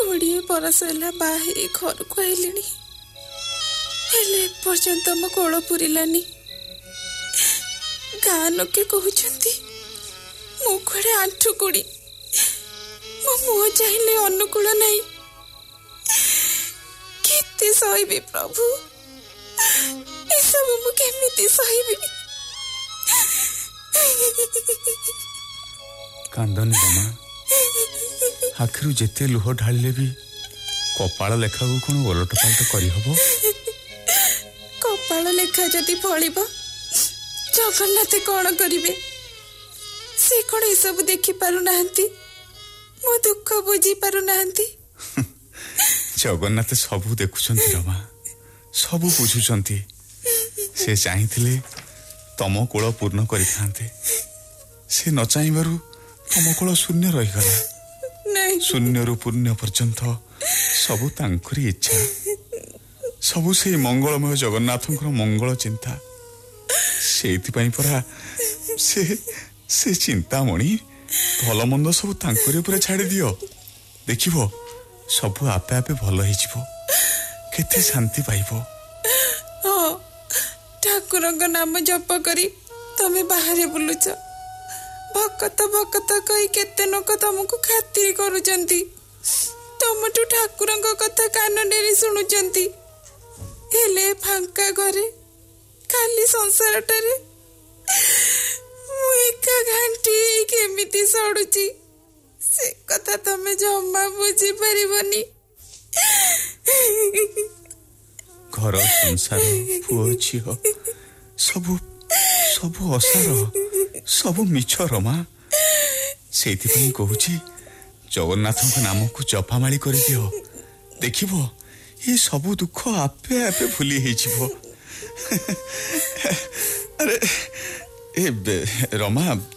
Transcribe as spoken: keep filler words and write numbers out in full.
कोड़े बरस है बाहे घर को आइली हेले पर्यंत मो कोल पुरलानी। गाँ लोके कहते मो कड़े आंठू कोड़ी मो मुह चाहिए अनुकूल नहीं। केते सहबी प्रभु ए सब मु केमिति सहबी। कांदनी रमा आखिर जेते लुह ढाले भी कपाल लेखा को कौन ओलट पालट करी हबो। कपाल लेखा जदि फलिब जगन्नाथ कौन करिवे। से कौन ए सब देखि पारु नाहंती मो दुख बुझी पारु नाहंती। जगन्नाथ सबू देखुछंती रमा सबू बुझुछंती। से चाहिथिले तम कोल पूर्ण करिथांते से न चाहिबारु तम कोल शून्य रही गला। शून्य रु पूर्ण पर्यंत सबू तांकरी इच्छा सबू से मंगलमय जगन्नाथंकर मंगल चिंता। सेति पई परा से से चिंतामणि भल मंद सब तांकरी ऊपर छाड़ी दियो। देखिबो सबू आपे आपे भल हो जिवो केते शांति पाइबो। हां ठाकुर नाम जप करी तमे बाहर बुलुच भकत भकत कही केते लोक तुमको खातिर करूचंती। तुमठू ठाकुर कथा कान डेरी शुणुचंती हेले फांका घरे खाली संसारटारे मु एका घंटी केमिति सड़ुची से कथा तमे जम्मा बुझी परिबनी। घर संसार पुओ झियो सबू सबू असार सबू मिछ रमा। सेति पई कहूची जगन्नाथ नाम को जपामाली कर दियो। देखिबो ये सबू दुख आपे आपे भूली हे जिवो। अरे ए रमा